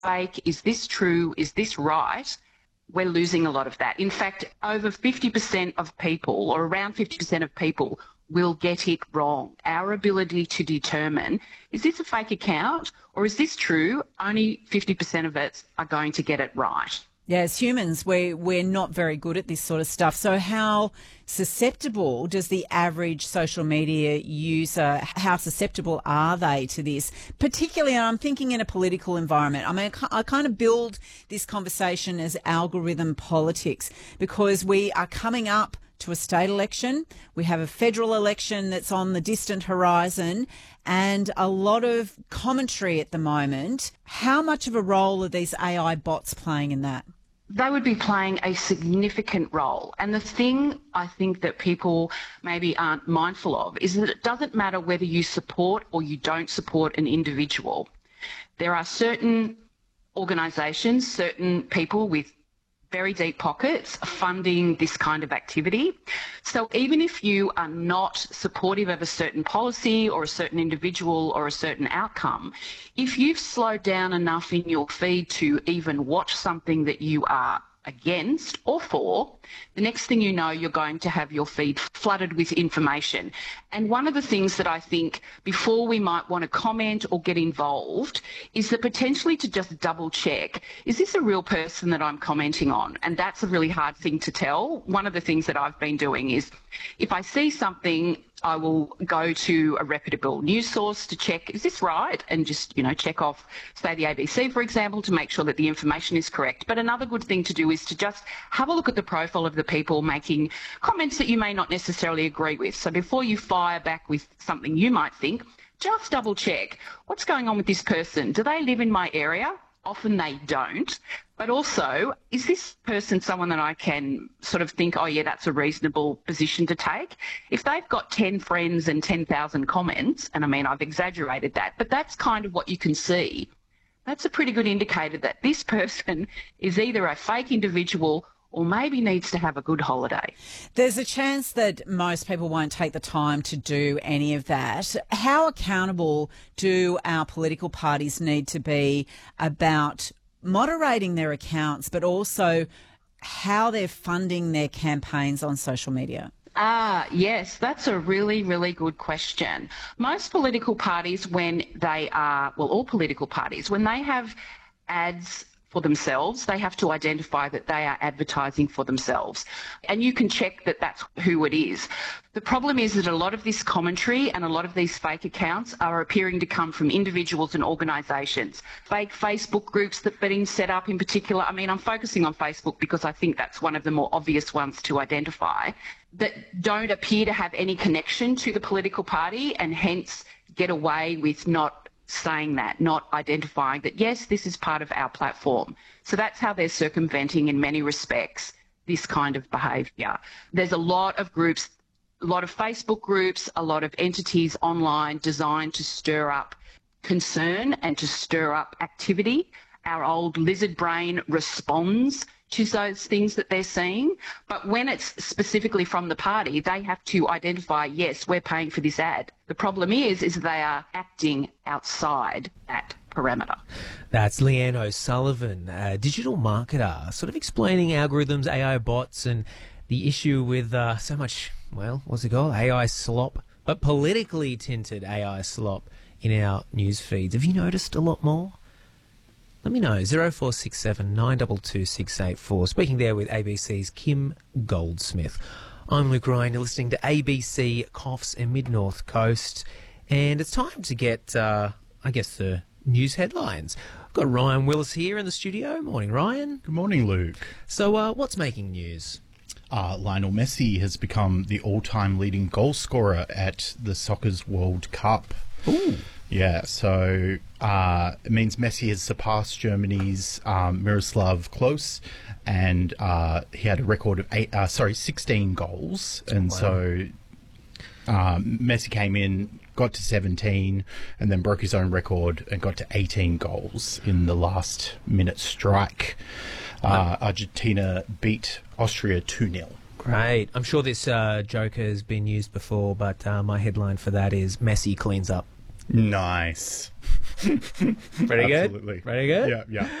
fake? Is this true? Is this right? We're losing a lot of that. In fact, over 50% of people, or around 50% of people, will get it wrong. Our ability to determine, is this a fake account or is this true? Only 50% of us are going to get it right. Yeah, as humans, we're not very good at this sort of stuff. So how susceptible does the average social media user, how susceptible are they to this? Particularly, I'm thinking in a political environment. I mean, I kind of build this conversation as algorithm politics because we are coming up to a state election. We have a federal election that's on the distant horizon and a lot of commentary at the moment. How much of a role are these AI bots playing in that? They would be playing a significant role. And the thing I think that people maybe aren't mindful of is that it doesn't matter whether you support or you don't support an individual. There are certain organisations, certain people with very deep pockets funding this kind of activity. So even if you are not supportive of a certain policy or a certain individual or a certain outcome, if you've slowed down enough in your feed to even watch something that you are against or for, the next thing you know, you're going to have your feed flooded with information. And one of the things that I think before we might want to comment or get involved is the potentially to just double check, is this a real person that I'm commenting on? And that's a really hard thing to tell. One of the things that I've been doing is if I see something, I will go to a reputable news source to check, is this right? And just, check off, say, the ABC, for example, to make sure that the information is correct. But another good thing to do is to just have a look at the profile of the people making comments that you may not necessarily agree with. So before you fire back with something you might think, just double check, what's going on with this person? Do they live in my area? Often they don't. But also, is this person someone that I can sort of think, oh, yeah, that's a reasonable position to take? If they've got 10 friends and 10,000 comments, and I mean, I've exaggerated that, but that's kind of what you can see. That's a pretty good indicator that this person is either a fake individual or maybe needs to have a good holiday. There's a chance that most people won't take the time to do any of that. How accountable do our political parties need to be about moderating their accounts, but also how they're funding their campaigns on social media? Yes, that's a really, really good question. Most political parties, when they are, well, all political parties, when they have ads for themselves, they have to identify that they are advertising for themselves. And you can check that that's who it is. The problem is that a lot of this commentary and a lot of these fake accounts are appearing to come from individuals and organisations. Fake Facebook groups that have been set up in particular. I mean, I'm focusing on Facebook because I think that's one of the more obvious ones to identify, that don't appear to have any connection to the political party and hence get away with not saying that, not identifying that, yes, this is part of our platform. So that's how they're circumventing, in many respects, this kind of behaviour. There's a lot of groups, a lot of Facebook groups, a lot of entities online designed to stir up concern and to stir up activity. Our old lizard brain responds to those things that they're seeing. But when it's specifically from the party, they have to identify, yes, we're paying for this ad. The problem is they are acting outside that parameter. That's Leanne O'Sullivan, a digital marketer, sort of explaining algorithms, AI bots, and the issue with so much, well, what's it called? AI slop, but politically tinted AI slop in our news feeds. Have you noticed a lot more? Let me know, 0467 922 684. Speaking there with ABC's Kim Goldsmith. I'm Luke Ryan, you're listening to ABC Coffs and Mid-North Coast. And it's time to get, the news headlines. I've got Ryan Willis here in the studio. Morning, Ryan. Good morning, Luke. So what's making news? Lionel Messi has become the all-time leading goal scorer at the Soccer's World Cup. Ooh. Yeah, so it means Messi has surpassed Germany's Miroslav Klose, and he had a record of 16 goals. And wow. So Messi came in, got to 17, and then broke his own record and got to 18 goals in the last minute strike. Argentina beat Austria 2-0. Great. I'm sure this joke has been used before, but my headline for that is Messi cleans up. Nice. Pretty good? Absolutely. Pretty good? Yeah, yeah.